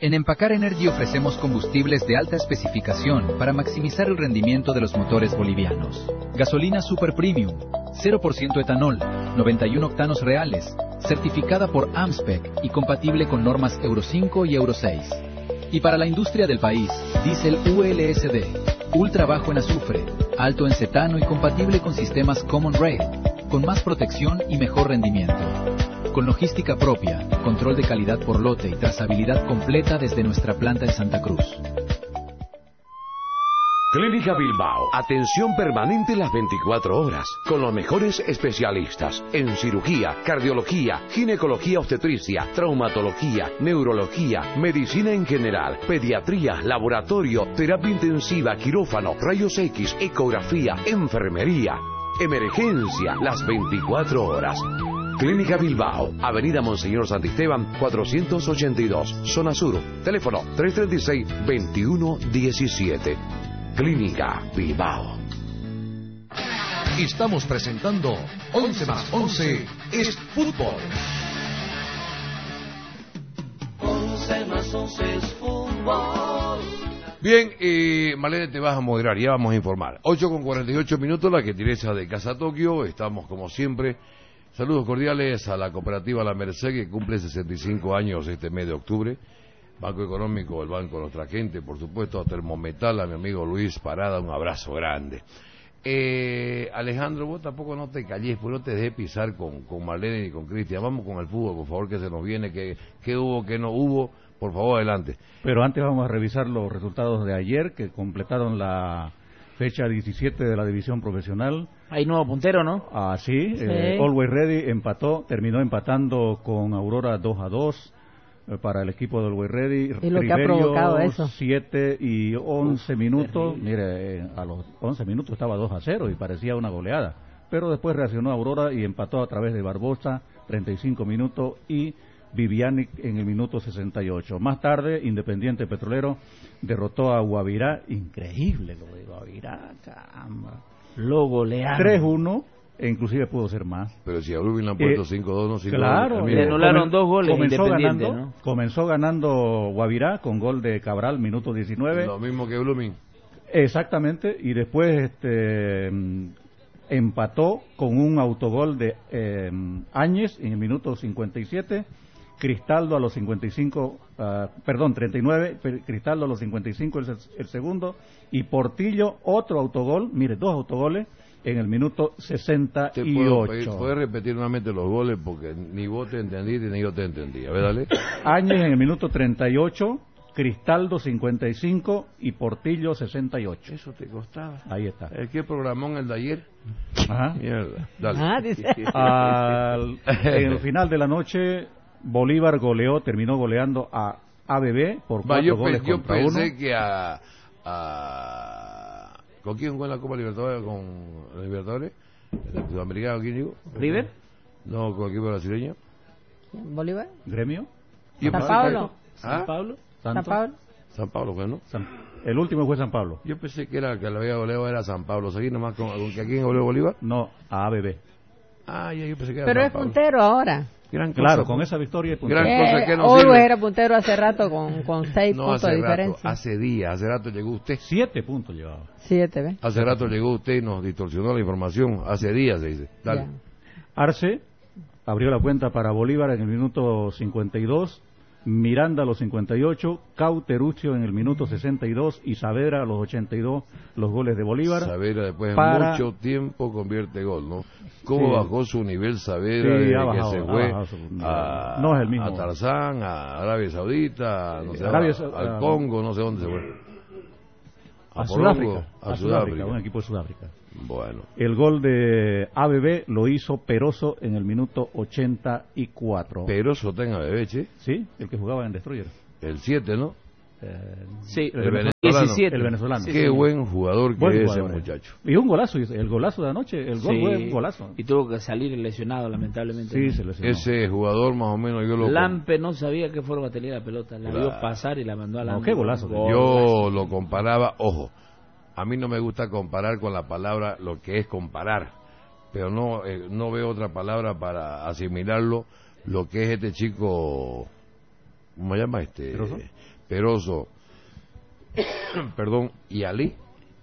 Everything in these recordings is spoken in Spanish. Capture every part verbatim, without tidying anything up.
En Empacar Energy ofrecemos combustibles de alta especificación para maximizar el rendimiento de los motores bolivianos. Gasolina Super Premium, cero por ciento etanol, noventa y uno octanos reales, certificada por AMSPEC y compatible con normas Euro cinco y Euro seis. Y para la industria del país, diésel U L S D, ultra bajo en azufre, alto en cetano y compatible con sistemas Common Rail, con más protección y mejor rendimiento. Con logística propia, control de calidad por lote y trazabilidad completa desde nuestra planta en Santa Cruz. Clínica Bilbao. Atención permanente las veinticuatro horas, con los mejores especialistas en cirugía, cardiología, ginecología obstetricia, traumatología, neurología, medicina en general, pediatría, laboratorio, terapia intensiva, quirófano, rayos X, ecografía, enfermería, emergencia, las veinticuatro horas. Clínica Bilbao, Avenida Monseñor Santisteban, cuatrocientos ochenta y dos, Zona Sur. Teléfono tres treinta y seis, veintiuno diecisiete. Clínica Bilbao. Estamos presentando once más once es fútbol. once más once es fútbol. Bien, eh, Malena, te vas a moderar, ya vamos a informar. ocho con cuarenta y ocho minutos, la que Teresa de Casa Tokio. Estamos como siempre. Saludos cordiales a la cooperativa La Merced, que cumple sesenta y cinco años este mes de octubre. Banco Económico, el Banco de Nuestra Gente, por supuesto, a Termometal, a mi amigo Luis Parada, un abrazo grande. Eh, Alejandro, vos tampoco no te calles, pues no te dejes pisar con, con Marlene y con Cristian. Vamos con el fútbol, por favor, que se nos viene, que, que hubo, que no hubo. Por favor, adelante. Pero antes vamos a revisar los resultados de ayer, que completaron la fecha diecisiete de la división profesional. Hay nuevo puntero, ¿no? Ah, sí, sí. Eh, Always Ready empató, terminó empatando con Aurora dos a dos eh, para el equipo de Always Ready. ¿Y lo que ha provocado eso? siete y once Uf, minutos, terrible. mire, eh, a los once minutos estaba dos a cero y parecía una goleada. Pero después reaccionó Aurora y empató a través de Barbosa, treinta y cinco minutos, y Viviani en el minuto sesenta y ocho. Más tarde, Independiente Petrolero derrotó a Guavirá. Increíble lo de Guavirá, caramba. Lo golearon. tres uno, e inclusive pudo ser más. Pero si a Rubin le han puesto Eh, cinco dos, no cinco Claro. dos. Le anularon dos goles comenzó Independiente, ganando, ¿no? Comenzó ganando Guavirá con gol de Cabral, minuto diecinueve. Lo mismo que Blooming. Exactamente, y después este empató con un autogol de eh, Áñez en el minuto cincuenta y siete. Cristaldo a los cincuenta y cinco, uh, perdón, treinta y nueve, Cristaldo a los cincuenta y cinco el, el segundo, y Portillo otro autogol, mire, dos autogoles en el minuto sesenta y ocho. Te puedo pedir, puedes repetir nuevamente los goles porque ni vos te entendiste ni yo te entendí. A ver, dale. Áñez en el minuto treinta y ocho, Cristaldo cincuenta y cinco y Portillo sesenta y ocho. Eso te costaba. Ahí está. ¿El qué programón el de ayer? Ajá. Mierda. Dale. Ah, dice. Al, en el final de la noche, Bolívar goleó, terminó goleando a A B B por Va, cuatro yo, goles pe- yo contra pensé uno. que a, a... ¿Con quién jugó en la Copa Libertadores? ¿Con los Libertadores? ¿El sudamericano? ¿Quién digo? ¿River? No, con el equipo brasileño. ¿Bolívar? ¿Gremio? Yo San pensé- Pablo. ¿Ah? ¿San Pablo? San ¿Santos? Pablo. San Pablo, ¿qué no? San- El último fue San Pablo. Yo pensé que era que lo había goleado era San Pablo. ¿Seguí nomás con, con que a quién goleó Bolívar? No, a A B B. Ah, ya, yo pensé que era Pero San es Pablo. puntero ahora. Gran cosa, Claro, pues. con esa victoria es puntero. Gran cosa que no Always sirve. era puntero hace rato con, con seis No, puntos hace de rato, diferencia. hace días, hace rato llegó usted. Siete puntos llevaba. Siete, ¿ves? Hace rato llegó usted y nos distorsionó la información. Hace días, se dice. Dale. Ya. Arce abrió la cuenta para Bolívar en el minuto cincuenta y dos, Miranda a los cincuenta y ocho, Cauteruccio en el minuto sesenta y dos y Saavedra a los ochenta y dos, los goles de Bolívar. Saavedra después para- de mucho tiempo convierte gol, ¿no? ¿Cómo Sí. bajó su nivel Saavedra Sí, desde ha que bajado, se ha fue bajado su nivel. a, No es el mismo. a Tarzán, a Arabia Saudita, no sé, Arabia a- Sa- al a- Congo, no sé dónde se fue. A Porongo, Sudáfrica, a a Sudáfrica, un equipo de Sudáfrica. Bueno, El gol de A B B lo hizo Peroso en el minuto ochenta y cuatro. pero Sotenga Bebeche, Sí, el que jugaba en Destroyer. el siete, ¿no? Eh, Sí, el, el venezolano. diecisiete. El venezolano. Qué buen jugador que Buen es jugador, ese eh. muchacho. Y un golazo, el golazo de anoche, el gol Sí. fue un golazo. Y tuvo que salir lesionado, lamentablemente. Sí, ¿no? se lesionó. Ese jugador más o menos yo lo Lampe no sabía qué forma tenía la pelota. La Claro. vio pasar y la mandó a la. No, qué golazo. Yo lo comparaba, ojo, a mí no me gusta comparar con la palabra lo que es comparar, pero no eh, no veo otra palabra para asimilarlo, lo que es este chico ¿cómo se llama este? Peroso. Peroso, perdón, y Ali,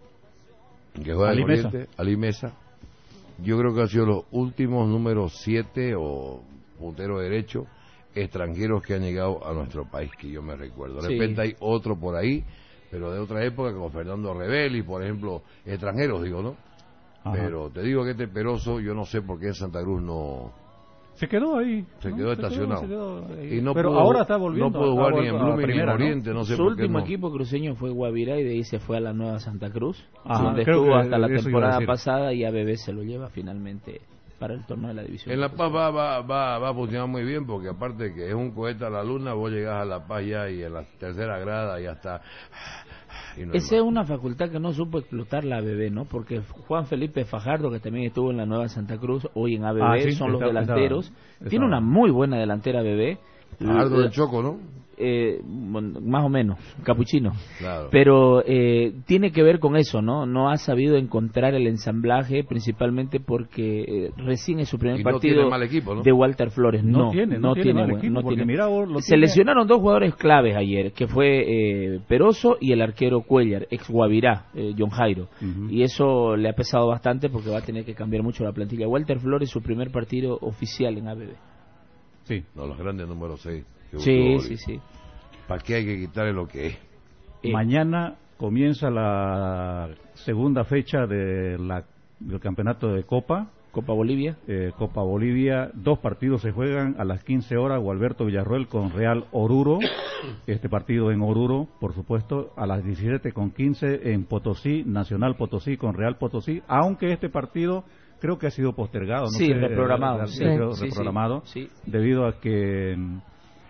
que juega Ali en Mesa. Oriente, Ali Mesa. Yo creo que han sido los últimos números siete o puntero derecho extranjeros que han llegado a nuestro país, que yo me recuerdo. De Sí. repente hay otro por ahí, pero de otra época, como Fernando Rebelli, por ejemplo, extranjeros, digo, ¿no? Ajá. Pero te digo que este Peroso, yo no sé por qué en Santa Cruz no... Se quedó ahí. Se ¿no? quedó estacionado. se quedó ahí. Y no pero pudo- ahora está volviendo. no pudo a- jugar ha ni en vuelto a la Blooming ni en primera, ¿no? Oriente, no sé Su por qué último no. equipo cruceño fue Guavirá y de ahí se fue a la Nueva Santa Cruz, Ajá, donde creo estuvo que hasta la eso iba a temporada decir. pasada y A B B se lo lleva finalmente para el torneo de la división. En La Paz va, va, va, va a funcionar muy bien porque aparte que es un cohete a la luna, vos llegás a La Paz ya y en la tercera grada ya está... Y no hay Esa es más. una facultad que no supo explotar la A B B, ¿no? Porque Juan Felipe Fajardo, que también estuvo en la Nueva Santa Cruz, hoy en A B B, Ah, sí, son los estaba- delanteros. estaba- Tiene estaba. una muy buena delantera A B B. Fajardo L- del Choco, ¿no? eh, bueno, más o menos, capuchino. Claro. Pero eh, tiene que ver con eso, ¿no? No ha sabido encontrar el ensamblaje, principalmente porque eh, recién es su primer Y no partido tiene mal equipo, ¿no? de Walter Flores. No No, tiene, no tiene mal buen- equipo, no porque tiene. mira vos, lo Se tiene- lesionaron dos jugadores claves ayer, que fue eh, Peroso y el arquero Cuellar, ex Guavirá, eh, John Jairo. Ujú. Y eso le ha pesado bastante porque va a tener que cambiar mucho la plantilla. Walter Flores, su primer partido oficial en A B B. Sí. No, los grandes números seis. Sí, sí, sí. ¿Para qué hay que quitarle lo que es? Eh, Mañana comienza la segunda fecha de la, del campeonato de Copa. Copa Bolivia. eh, Copa Bolivia. Dos partidos se juegan a las quince horas. Gualberto Villarroel con Real Oruro. Este partido en Oruro, por supuesto, a las diecisiete con quince en Potosí, Nacional Potosí con Real Potosí. Aunque este partido creo que ha sido postergado. No Sí, sé, reprogramado, eh, sí. creo Sí, sí, reprogramado sí. debido a que mm,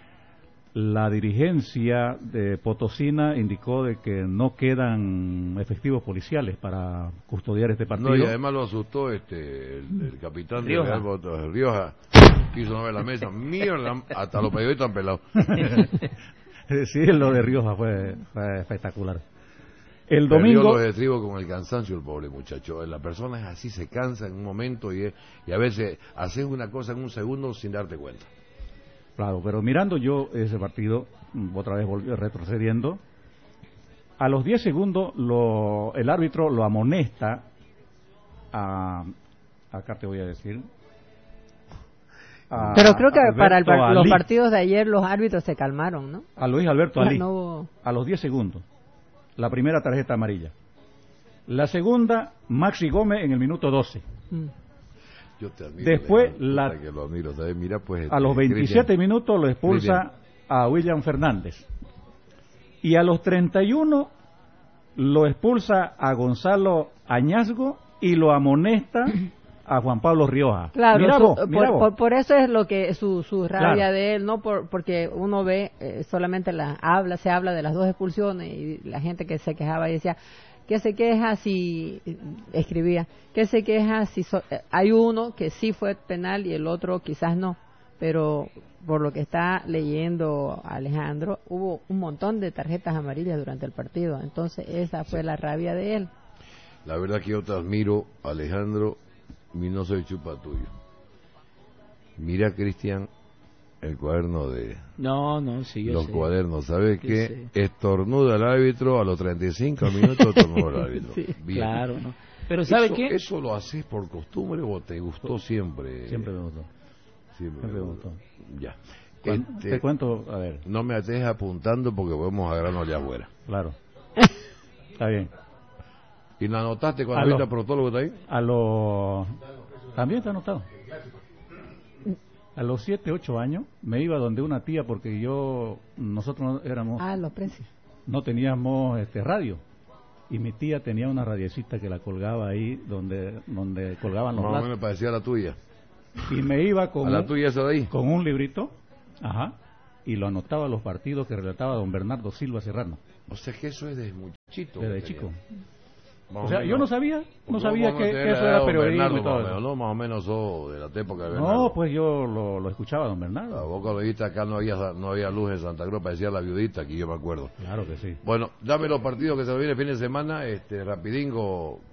la dirigencia de Potosina indicó de que no quedan efectivos policiales para custodiar este partido. No, y además lo asustó este el, el capitán de Rioja. Real Bot- Rioja. Quiso no ver la mesa. Mierda, hasta los periodistas han pelado. Sí, lo de Rioja fue, fue espectacular. El Perdió domingo, los estribos con el cansancio el pobre muchacho. La persona es así, se cansa en un momento y, es- y a veces haces una cosa en un segundo sin darte cuenta. claro, pero mirando yo ese partido, mm, otra vez volvió retrocediendo, a los diez segundos lo, el árbitro lo amonesta a, acá te voy a decir, a- Pero creo que Alberto para el par- los Ali, partidos de ayer los árbitros se calmaron, ¿no? a Luis Alberto No, Ali, no hubo- a los diez segundos, la primera tarjeta amarilla. La segunda, Maxi Gómez en el minuto doce. Mm. Yo te admiro. Después, Leandro, la- puta que lo admiro, ¿sabes? Mira, pues, A los este, veintisiete Cristian, minutos lo expulsa a William Fernández. Y a los treinta y uno lo expulsa a Gonzalo Añazgo y lo amonesta a Juan Pablo Rioja. Claro, Mira su- vos, por, mira vos. por- por eso es lo que su, su rabia Claro. de él, no por, porque uno ve eh, solamente la habla, se habla de las dos expulsiones y la gente que se quejaba y decía que se queja si escribía, que se queja si so- eh, hay uno que sí fue penal y el otro quizás no, pero por lo que está leyendo Alejandro, hubo un montón de tarjetas amarillas durante el partido, entonces esa fue la rabia de él. La verdad que yo te admiro, Alejandro, y no soy chupa tuyo. Mira, Cristian, el cuaderno de No, no, sí, yo los sé. cuadernos. ¿Sabes Yo qué? sé. Estornuda el árbitro a los treinta y cinco minutos, estornuda el árbitro. Sí, Bien. Claro, ¿no? Pero ¿sabe eso, qué? ¿Eso lo haces por costumbre o te gustó siempre? Siempre me gustó. Siempre, siempre me me gustó. Ya. Cuan- Este, Te cuento, a ver, no me estés apuntando porque vamos a grano allá afuera. claro. Está bien. ¿Y la anotaste cuando Aló. viste al proctólogo está ahí? A los... También está anotado. A los siete, ocho años me iba donde una tía porque yo, nosotros no éramos, Ah, los precios. no teníamos este radio. Y mi tía tenía una radiecita que la colgaba ahí donde donde colgaban los Más o latos. menos parecía a la tuya. Y me iba con ¿A la un, tuya esa de ahí? con un librito, ajá, y lo anotaba los partidos que relataba don Bernardo Silva Serrano, O sea que eso es desde muchito. desde que chico. tenía. Más O sea, menos. yo no sabía, no Porque sabía vos que, más o que menos eso tenés la edad era de don periodismo Bernardo, y todo más o eso. menos, ¿no? Más o menos sos de la época de Bernardo. No, pues yo lo, lo escuchaba a don La Bernardo. boca lo viste acá, no había, no había luz en Santa Cruz, parecía la viudita, aquí yo me acuerdo. Claro que sí. Bueno, dame los partidos que se nos viene el fin de semana, este, rapidingo,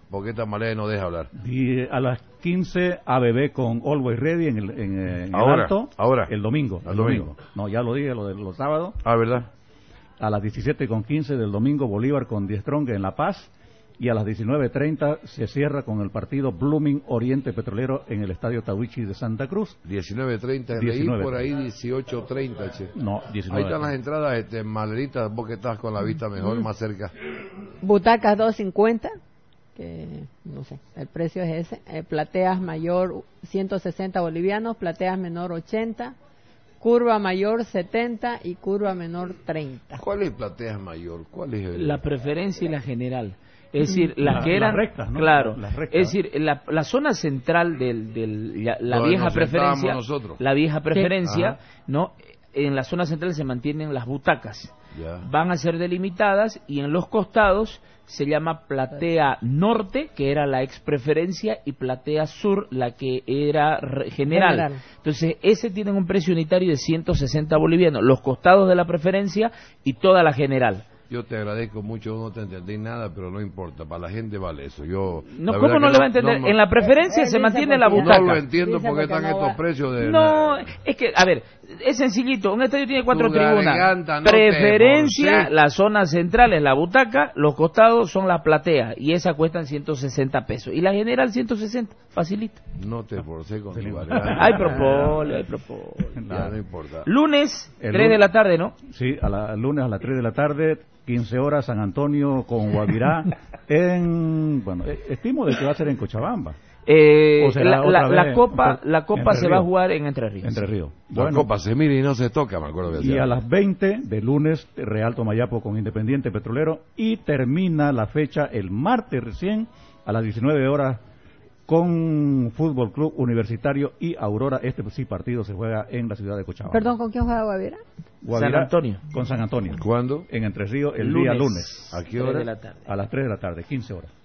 porque esta manera no deja hablar. Y a las quince A B B con Always Ready en el, en, en Ahora, el Alto. ahora. El domingo. El El domingo. domingo. No, ya lo dije, lo de los sábados. Ah, ¿verdad? A las diecisiete con quince del domingo Bolívar con Die Strong en La Paz. Y a las diecinueve treinta se cierra con el partido Blooming Oriente Petrolero en el Estadio Tawichi de Santa Cruz. diecinueve treinta, leí diecinueve por ahí dieciocho treinta, che. No, diecinueve. Ahí están las entradas, este, Malerita, vos que estás con la vista mejor, más cerca. Butacas dos cincuenta, que no sé, el precio es ese. Eh, plateas mayor ciento sesenta bolivianos, plateas menor ochenta, curva mayor setenta y curva menor treinta. ¿Cuál es platea mayor? ¿Cuál es el...? La preferencia y la general. Es decir, las La- que eran, las rectas, ¿no? claro, Las rectas. es decir, la, la zona central del, del la, la Donde vieja nos preferencia, sentábamos nosotros. la vieja preferencia, Ajá. no, en la zona central se mantienen las butacas, Ya. van a ser delimitadas y en los costados se llama platea norte, que era la ex preferencia, y platea sur, la que era re- general. General. Entonces, ese tienen un precio unitario de ciento sesenta bolivianos, los costados de la preferencia y toda la general. Yo te agradezco mucho, no te entendí nada, pero no importa, para la gente vale eso. Yo, No, la ¿cómo verdad no que le va a entender? no- en la preferencia Él se dice mantiene porque la no- butaca. No lo entiendo Dice porque porque están no estos va. precios de... No, es que, a ver, es sencillito. Un estadio tiene cuatro Tu tribunas. garganta, no te Preferencia, forces. la zona central es la butaca, los costados son las plateas y esas cuestan ciento sesenta pesos. Y la general ciento sesenta, facilito. No te forcé con tu Sí. garganta. Hay propóleo, hay propóleo. Ya, no importa. Lunes, El tres de lunes- la tarde, ¿no? Sí, a la, el lunes a las tres de la tarde, quince horas, San Antonio con Guavirá. en, bueno, eh, estimo de que va a ser en Cochabamba, Eh, ¿O será la, otra la- la vez copa, en la copa Entre se va a Ríos? jugar en Entre Ríos. Entre Ríos. La copa se mira y no se toca, me acuerdo que Y decía. a las veinte de lunes, Real Tomayapo con Independiente Petrolero. Y termina la fecha el martes recién, a las diecinueve horas, con Fútbol Club Universitario y Aurora. Este sí partido se juega en la ciudad de Cochabamba. Perdón, ¿con quién juega Guavirá? Guavirá San Antonio. Con San Antonio. ¿Cuándo? En Entre Ríos el Lunes. día lunes. ¿A qué Tres hora? de la tarde. A las tres de la tarde, quince horas.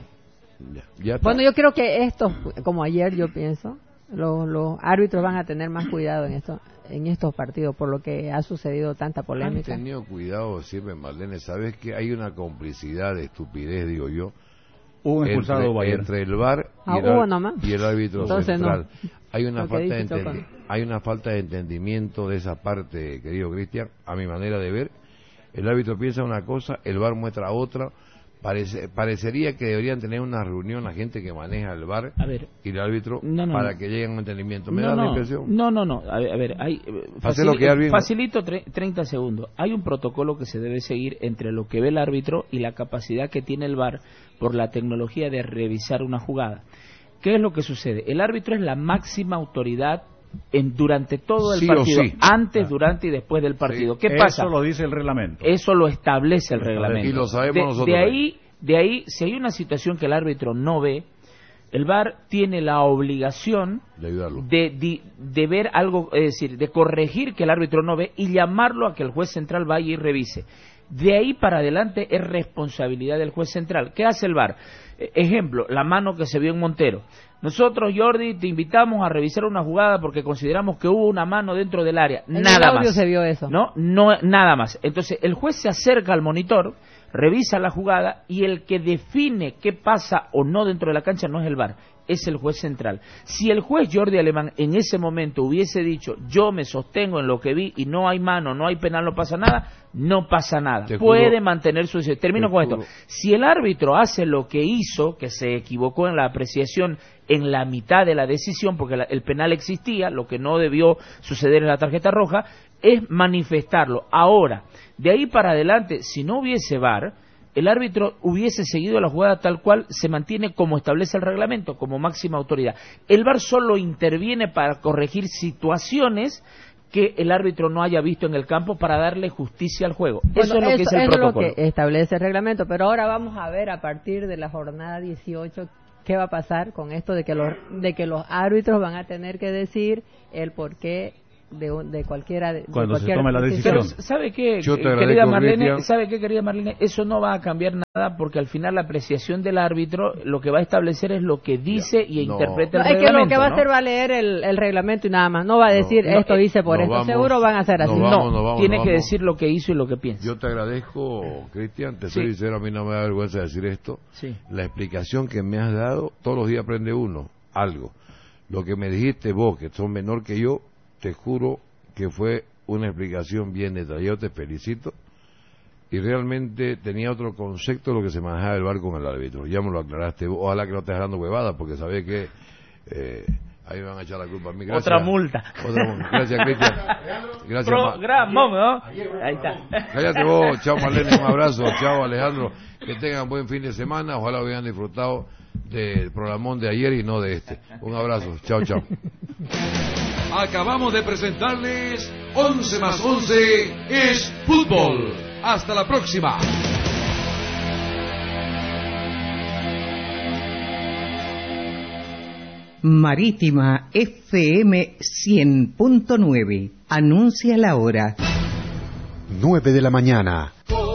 Ya, ya está. Bueno, yo creo que estos, como ayer yo pienso, los, los árbitros van a tener más cuidado en esto, en estos partidos, por lo que ha sucedido tanta Han polémica. tenido cuidado siempre, Marlene. ¿Sabes que hay una complicidad de estupidez, digo yo? Hubo un expulsado entre, Bayer. entre el V A R y, Ah, el, hubo ar- nomás. y el árbitro Entonces, no. central. Hay una Lo que falta de dice Choco. entendi- hay una falta de entendimiento de esa parte, querido Cristian, a mi manera de ver. El árbitro piensa una cosa, el V A R muestra otra. Parece, parecería que deberían tener una reunión la gente que maneja el V A R A ver. y el árbitro No, no, para no. que lleguen a un entendimiento. ¿Me no, da la no, impresión? No, no, no. A ver, a ver, hay, eh, Hacelo quedar bien. facilito tre- treinta segundos. Hay un protocolo que se debe seguir entre lo que ve el árbitro y la capacidad que tiene el V A R por la tecnología de revisar una jugada. ¿Qué es lo que sucede? El árbitro es la máxima autoridad en, durante todo el Sí o partido, sí. antes, Ah. durante y después del partido. Sí. ¿Qué pasa? Eso lo dice el reglamento. Eso lo establece el Lo establece. reglamento. Y lo sabemos de, nosotros de ahí. ahí, de ahí, si hay una situación que el árbitro no ve, el V A R tiene la obligación De ayudarlo. de, de, de ver algo, es decir, de corregir que el árbitro no ve y llamarlo a que el juez central vaya y revise. De ahí para adelante es responsabilidad del juez central. ¿Qué hace el V A R? Eh, Ejemplo, la mano que se vio en Montero. Nosotros, Jordi, te invitamos a revisar una jugada porque consideramos que hubo una mano dentro del área. En el Nada audio más. se vio eso. No, no, nada más. Entonces, el juez se acerca al monitor, revisa la jugada y el que define qué pasa o no dentro de la cancha no es el V A R, es el juez central. Si el juez Jordi Alemán en ese momento hubiese dicho, yo me sostengo en lo que vi y no hay mano, no hay penal, no pasa nada, no pasa nada. Te Puede juro- mantener su... Termino te con esto. juro. Si el árbitro hace lo que hizo, que se equivocó en la apreciación en la mitad de la decisión, porque la- el penal existía, lo que no debió suceder en la tarjeta roja, es manifestarlo. Ahora, de ahí para adelante, si no hubiese V A R, el árbitro hubiese seguido la jugada tal cual se mantiene como establece el reglamento, como máxima autoridad. El V A R solo interviene para corregir situaciones que el árbitro no haya visto en el campo para darle justicia al juego. Bueno, eso es lo que dice el eso protocolo. es lo que establece el reglamento, pero ahora vamos a ver a partir de la jornada dieciocho qué va a pasar con esto de que los de que los árbitros van a tener que decir el por qué de, un- de cualquiera de, de Cuando se cualquier tome la decisión. Pero, ¿sabe qué, Yo te querida agradezco, Marlene? Cristian. ¿Sabe qué, querida Marlene? Eso no va a cambiar nada porque al final la apreciación del árbitro lo que va a establecer es lo que dice y no. interpreta No, el es que lo que va a reglamento, hacer va a leer el, el reglamento y nada más. No va a decir No, esto no, hice por nos esto. vamos, Seguro van a hacer así. nos ¿no? vamos, no, nos vamos, tiene nos que vamos. decir lo que hizo y lo que piensa. Yo te agradezco, Cristian, te soy Sí. sincero, a mí no me da vergüenza decir esto. Sí. La explicación que me has dado, todos los días aprende uno algo. Lo que me dijiste vos, que son menor que yo, te juro que fue una explicación bien detallada. Yo te felicito. Y realmente tenía otro concepto de lo que se manejaba el bar con el árbitro. Ya me lo aclaraste. Ojalá que no estés dando huevadas, porque sabés que eh, ahí me van a echar la culpa a mí. Gracias. Otra multa. Otra multa. Gracias, Cristian. Gracias, Ma- Programa, ¿no? Ahí está. Cállate vos, chao Marlene, un abrazo, chao Alejandro, que tengan buen fin de semana, ojalá hayan disfrutado del programón de ayer y no de este. Un abrazo, chao, chao. Acabamos de presentarles once más once es fútbol. Hasta la próxima. Marítima F M cien punto nueve. Anuncia la hora. nueve de la mañana.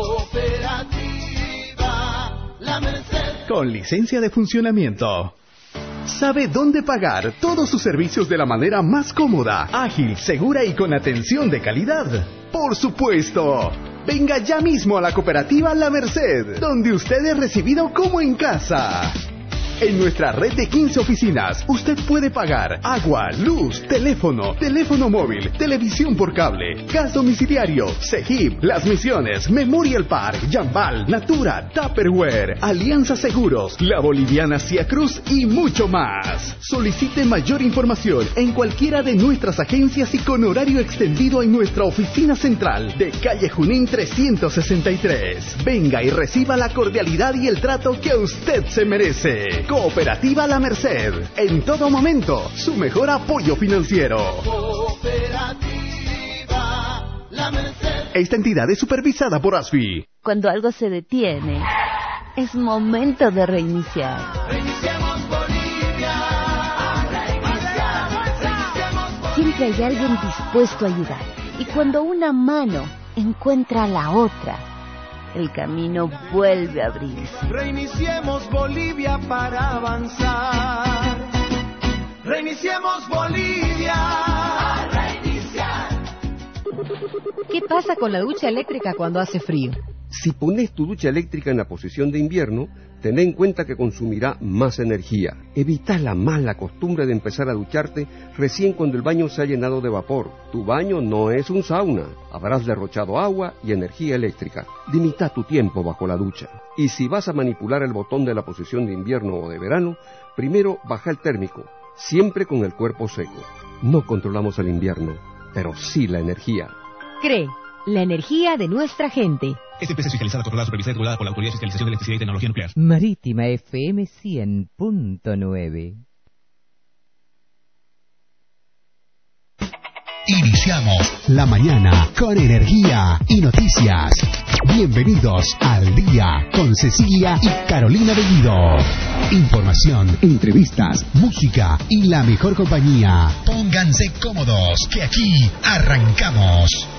Cooperativa La Merced. Con licencia de funcionamiento. Sabe dónde pagar todos sus servicios de la manera más cómoda, ágil, segura y con atención de calidad. Por supuesto. Venga ya mismo a la cooperativa La Merced, donde usted es recibido como en casa. En nuestra red de quince oficinas, usted puede pagar agua, luz, teléfono, teléfono móvil, televisión por cable, gas domiciliario, Cegip, Las Misiones, Memorial Park, Jambal, Natura, Tupperware, Alianza Seguros, La Boliviana Cia Cruz y mucho más. Solicite mayor información en cualquiera de nuestras agencias y con horario extendido en nuestra oficina central de calle Junín trescientos sesenta y tres. Venga y reciba la cordialidad y el trato que a usted se merece. Cooperativa La Merced. En todo momento, su mejor apoyo financiero. Cooperativa La Merced. Esta entidad es supervisada por A S F I. Cuando algo se detiene, es momento de reiniciar. Reiniciamos Bolivia. Reiniciamos, reiniciamos Bolivia. Siempre hay alguien dispuesto a ayudar. Y cuando una mano encuentra a la otra, el camino vuelve a abrirse. Reiniciemos Bolivia para avanzar. Reiniciemos Bolivia. A reiniciar. ¿Qué pasa con la ducha eléctrica cuando hace frío? Si pones tu ducha eléctrica en la posición de invierno, ten en cuenta que consumirá más energía. Evita la mala costumbre de empezar a ducharte recién cuando el baño se ha llenado de vapor. Tu baño no es un sauna. Habrás derrochado agua y energía eléctrica. Limita tu tiempo bajo la ducha. Y si vas a manipular el botón de la posición de invierno o de verano, primero baja el térmico, siempre con el cuerpo seco. No controlamos el invierno, pero sí la energía. CRE, la energía de nuestra gente. Esta empresa es fiscalizada, controlada, supervisada y regulada por la Autoridad de Fiscalización de Electricidad y Tecnología Nuclear. Marítima F M cien punto nueve. Iniciamos la mañana con energía y noticias. Bienvenidos al día con Cecilia y Carolina Bellido. Información, entrevistas, música y la mejor compañía. Pónganse cómodos, que aquí arrancamos.